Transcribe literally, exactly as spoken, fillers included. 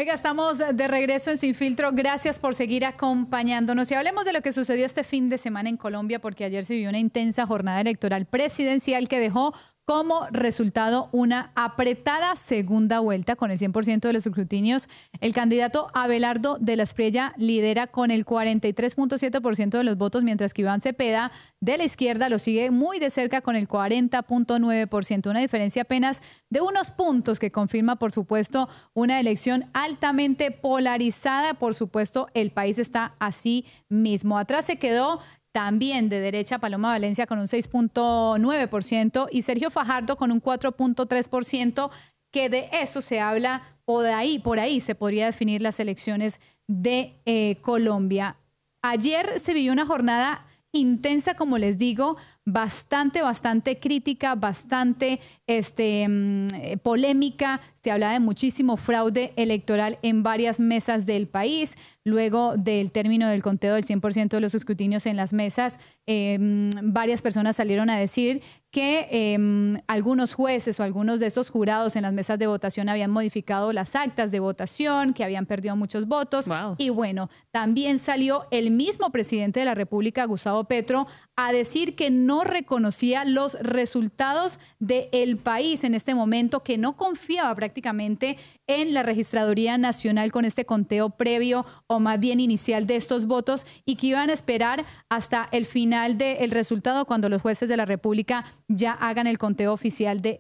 Oiga, estamos de regreso en Sin Filtro. Gracias por seguir acompañándonos. Y hablemos de lo que sucedió este fin de semana en Colombia, porque ayer se vivió una intensa jornada electoral presidencial que dejó como resultado una apretada segunda vuelta con el cien por ciento de los escrutinios. El candidato Abelardo de la Espriella lidera con el cuarenta y tres punto siete por ciento de los votos, mientras que Iván Cepeda de la izquierda lo sigue muy de cerca con el cuarenta punto nueve por ciento. Una diferencia apenas de unos puntos que confirma, por supuesto, una elección altamente polarizada. Por supuesto, el país está así mismo. Atrás se quedó también de derecha Paloma Valencia con un seis punto nueve por ciento y Sergio Fajardo con un cuatro punto tres por ciento, que de eso se habla, o de ahí, por ahí se podría definir las elecciones de eh, Colombia. Ayer se vivió una jornada intensa, como les digo, bastante, bastante crítica, bastante este, eh, polémica. Se hablaba de muchísimo fraude electoral en varias mesas del país. Luego del término del conteo del cien por ciento de los escrutinios en las mesas, eh, varias personas salieron a decir que eh, algunos jueces o algunos de esos jurados en las mesas de votación habían modificado las actas de votación, que habían perdido muchos votos. Wow. Y bueno, también salió el mismo presidente de la República, Gustavo Petro, a decir que no reconocía los resultados del país en este momento, que no confiaba prácticamente en la Registraduría Nacional con este conteo previo o más bien inicial de estos votos, y que iban a esperar hasta el final del resultado, cuando los jueces de la República ya hagan el conteo oficial del